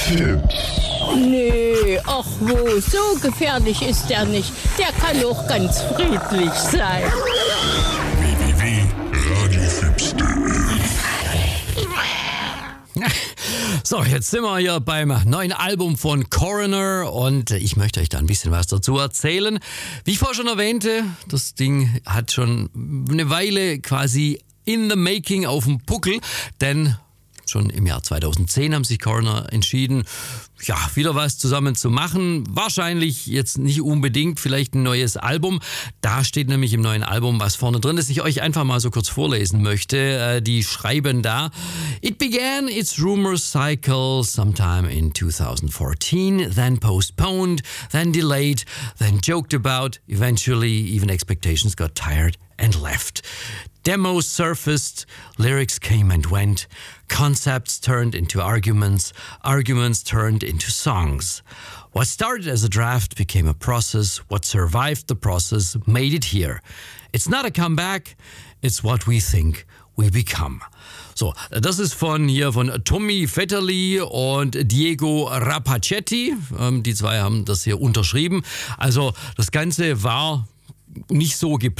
Nee, ach wo, so gefährlich ist der nicht. Der kann auch ganz friedlich sein. So, jetzt sind wir hier beim neuen Album von Coroner und ich möchte euch da ein bisschen was dazu erzählen. Wie ich vorher schon erwähnte, das Ding hat schon eine Weile quasi in the making auf dem Puckel, denn schon im Jahr 2010 haben sich Coroner entschieden, ja, wieder was zusammen zu machen. Wahrscheinlich jetzt nicht unbedingt, vielleicht ein neues Album. Da steht nämlich im neuen Album was vorne drin, das ich euch einfach mal so kurz vorlesen möchte. Die schreiben da: It began its rumor cycle sometime in 2014, then postponed, then delayed, then joked about. Eventually, even expectations got tired and left. Demos surfaced, lyrics came and went, concepts turned into arguments, arguments turned into songs. What started as a draft became a process, what survived the process made it here. It's not a comeback, it's what we think we become. So, das ist von Tommy Vetterli und Diego Rapacetti. Die zwei haben das hier unterschrieben. Also das Ganze war nicht so geplant.